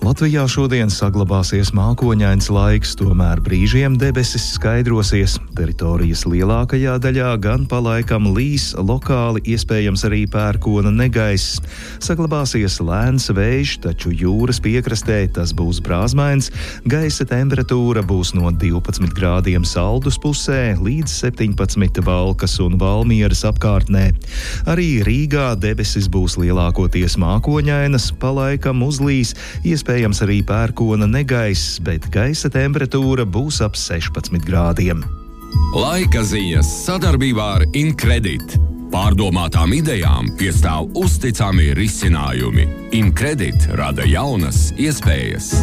Latvijā šodien saglabāsies mākoņains laiks, tomēr brīžiem debesis skaidrosies. Teritorijas lielākajā daļā gan pa laikam līs, lokāli iespējams arī pērkona negaiss. Saglabāsies lēns vējš, taču jūras piekrastē tas būs brāzmains. Gaisa temperatūra būs no 12 grādiem Saldus pusē līdz 17 Valkas un Valmieras apkārtnē. Arī Rīgā debesis būs lielākoties mākoņainas, pa laikam uzlīs, iespējams arī pērkona negaiss, bet gaisa temperatūra būs ap 16 grādiem. Laika ziņas sadarbībā ar Incredit. Pārdomātām idejām piestāv uzticami risinājumi. Incredit rada jaunas iespējas.